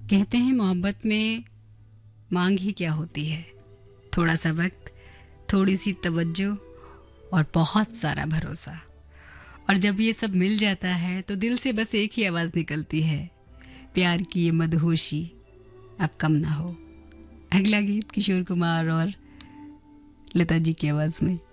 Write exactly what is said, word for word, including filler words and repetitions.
कहते हैं मोहब्बत में मांग ही क्या होती है, थोड़ा सा वक्त, थोड़ी सी तवज्जो और बहुत सारा भरोसा। और जब ये सब मिल जाता है तो दिल से बस एक ही आवाज़ निकलती है, प्यार की ये मदहोशी अब कम ना हो। अगला गीत किशोर कुमार और लता जी की आवाज़ में।